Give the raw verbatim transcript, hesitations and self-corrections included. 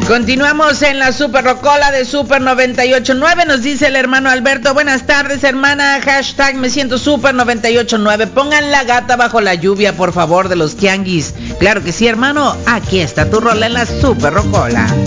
Continuamos en la Super Rocola de Super noventa y ocho punto nueve. Nos dice el hermano Alberto: buenas tardes, hermana. Hashtag me siento Super noventa y ocho punto nueve. Pongan la gata bajo la lluvia, por favor, de los tianguis. Claro que sí, hermano. Aquí está tu rola en la Super Rocola.